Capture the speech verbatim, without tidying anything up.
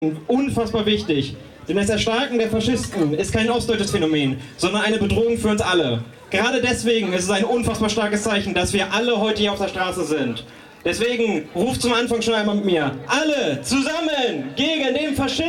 unfassbar wichtig, denn das Erstarken der Faschisten ist kein ostdeutsches Phänomen, sondern eine Bedrohung für uns alle. Gerade deswegen ist es ein unfassbar starkes Zeichen, dass wir alle heute hier auf der Straße sind. Deswegen ruft zum Anfang schon einmal mit mir: Alle zusammen gegen den Faschismus!